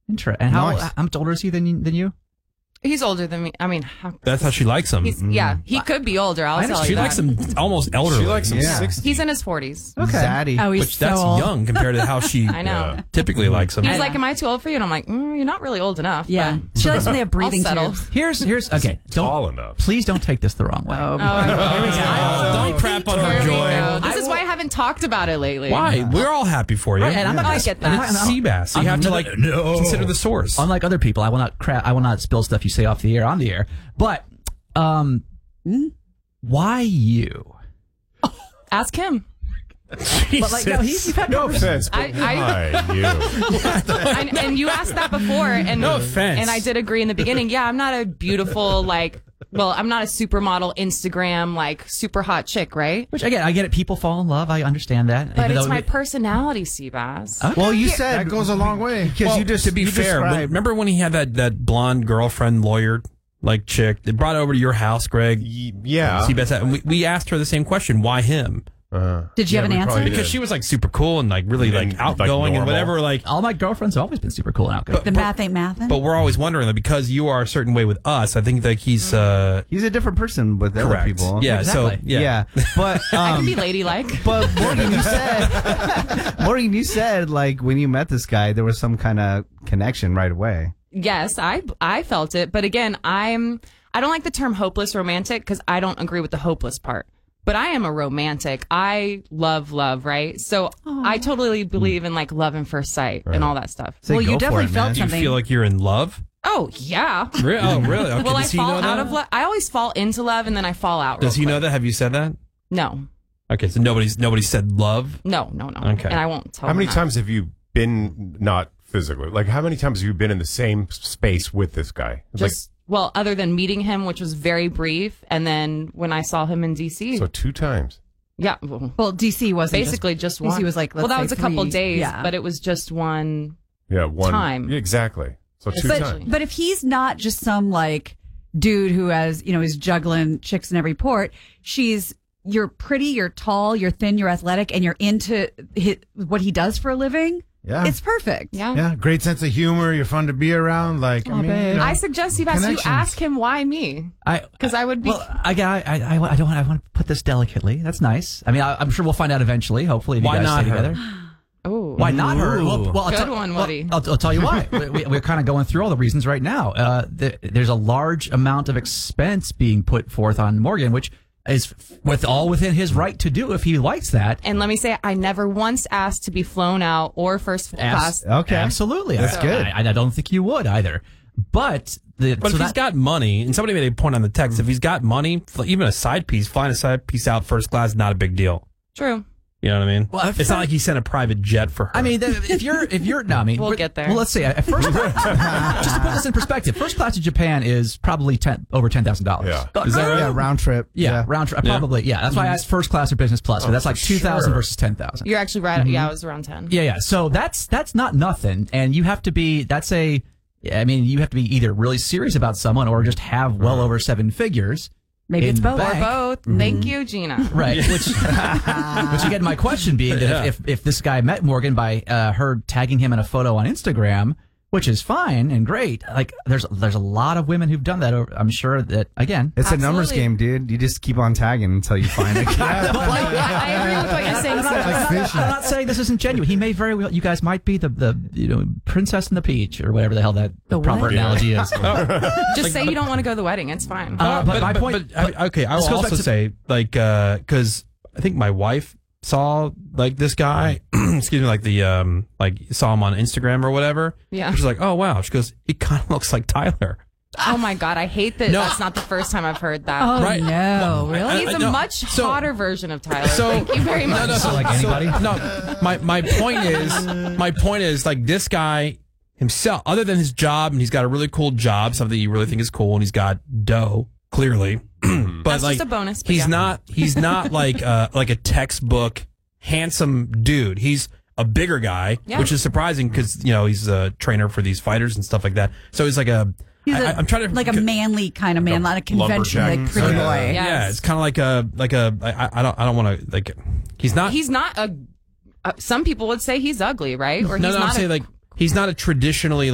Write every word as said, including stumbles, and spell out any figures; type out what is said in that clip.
Interesting. And how, Nice. how much older is he than you? Than you? He's older than me. I mean, how, That's how she likes him. he's, yeah, he could be older. I'll tell you She that. likes him almost elderly. She likes him Yeah. sixty. He's in his forties. Okay. Zaddy. Oh, he's Which so that's old. young compared to how she I know. typically likes him. He's like, "Am I too old for you?" And I'm like, mm, "You're not really old enough." Yeah. but She likes when they have breathing I'll settle. tubes. Here's here's okay. Don't, Tall enough. Please don't take this the wrong way. Oh, Don't crap on her Here we joy. go. This is why I haven't talked about it lately. Why? We're all happy for you. Right, and I'm not I gonna- get that. I'm not- I'm- Seabass. So you I'm have to not- like no. consider the source. Unlike other people, I will not crap. I will not spill stuff you say off the air on the air. But um, why you? Ask him. But like, no, he's, you've had No conversations- offense, but I- I- why you? I, and you asked that before, and No offense. and I did agree in the beginning. Yeah, I'm not a beautiful like. Well, I'm not a supermodel, Instagram like super hot chick, right? Which again, I get it. People fall in love. I understand that. But Even it's though my we- personality, Seabass. Well, you said That goes a long way. because Well, you just to be you fair, when- described- remember when he had that, that blonde girlfriend lawyer like chick? They brought her over to your house, Greg. Y- Yeah. Seabass had- and we, we asked her the same question: why him? Uh, Did you yeah, have an we probably answer? Because did. she was like super cool and like really like And, like, outgoing and normal. whatever. Like, all my girlfriends have always been super cool and outgoing. The math ain't mathin'. but we're always wondering that because you are a certain way with us. I think like he's uh, he's a different person with other correct. people. Yeah. So Exactly. yeah. yeah. But I can um, be ladylike. but Morgan, you said Morgan, you said like when you met this guy, there was some kind of connection right away. Yes, I I felt it, but again, I'm I don't like the term hopeless romantic because I don't agree with the hopeless part. But I am a romantic. I love love, right? So I totally believe in like love and first sight and all that stuff. Say well, go you for definitely it, felt man. Do you something. feel like you're in love? Oh yeah. Re- oh, really? Okay. Will I Does he fall know out that? of love? I always fall into love and then I fall out. Does real he know quick. that? Have you said that? No, Okay, so nobody's nobody said love. no, no, no. Okay. And I won't tell. How him many that. times have you been not physically? Like, how many times have you been in the same space with this guy? It's Just well, other than meeting him, which was very brief, and then when I saw him in D C. like, so two times. Yeah. Well, Well, D C wasn't basically just, D C one. was like, well, let's that was say a couple three. days, Yeah. but it was just one. Yeah, one Time. Yeah, exactly. So two But times. but if he's not just some like dude who has you know is juggling chicks in every port, she's you're pretty, you're tall, you're thin, you're athletic, and you're into his, what he does for a living. Yeah. It's perfect. Yeah. Yeah, great sense of humor. You're fun to be around. Like, I mean, you know, I suggest you guys you Connections. ask him why me, I because I would be. well, I, I, I, I, I don't. I want to put this delicately. That's nice. I mean, I, I'm sure we'll find out eventually. Hopefully, if Why you guys not stay her? together. oh, Why not her? Ooh. Well, well, I'll Good tell- one, well, Woody. I'll, I'll tell you why. we, we- we're kind of going through all the reasons right now. Uh, the, there's a large amount of expense being put forth on Morgan, which is with all within his right to do if he likes that. And let me say, I never once asked to be flown out or first class. Abs- Okay. absolutely. That's I, good. I, I don't think you would either. But the But so if he's that- got money, and somebody made a point on the text, if he's got money, fl- even a side piece, flying a side piece out first class, is not a big deal. True. You know what I mean? Well, if- it's not like he sent a private jet for her. I mean, the- if you're, if you're, no, I mean, We'll but- get there. Well, let's see. At first, just to put this in perspective, first class to Japan is probably ten, over ten thousand dollars. Yeah. is that right? Yeah, round trip. Yeah, round trip. Yeah. Probably, yeah. That's why I asked first class or business plus. So Oh, that's like for two thousand sure. versus ten thousand. You're actually right. Yeah, I was around ten. Yeah, yeah. So that's that's not nothing, and you have to be. That's a. I mean, you have to be either really serious about someone or just have well over seven figures. Maybe in it's both. the Or bank. both. Thank you, Gina. Right, which, which again, my question being that Yeah. if, if if this guy met Morgan by uh, her tagging him in a photo on Instagram, which is fine and great, like there's there's a lot of women who've done that. Over, I'm sure that again, It's a numbers Absolutely. game, dude. You just keep on tagging until you find it. but like, I agree with what you're saying. I'm not, Sarah. I'm not- I'm not saying this isn't genuine. He may very well. You guys might be the the you know princess and the peach or whatever the hell that The proper what? analogy is. Just say you don't want to go to the wedding. It's fine. Uh, but, my point. but, I- okay, I this will goes back also to- say, like, because I think my wife saw like this guy, excuse me, like the um, like saw him on Instagram or whatever. Yeah. She's like, oh wow. She goes, he kind of looks like Tyler. Oh my God, I hate that. No. That's not the first time I've heard that. Oh Right. no, really? I- He's I- a no. much So- hotter version of Tyler. So- Thank you very much. So like anybody? No, my my point is, my point is like this guy himself, other than his job, and he's got a really cool job, something you really think is cool, and he's got dough, clearly. but That's like, just a bonus, but he's yeah. not. He's not like uh, like a textbook handsome dude. He's a bigger guy, Yeah. which is surprising because you know he's a trainer for these fighters and stuff like that. So he's like a. He's I- a- I'm trying to like a manly kind of man, not a conventional like lumberjack pretty sort of- boy. Yeah. Yeah, it's kind of like a like a. I, I don't I don't want to like. He's not. He's not a. Uh, some people would say he's ugly, right? Or no, he's no. I'm not saying a, like he's not a traditionally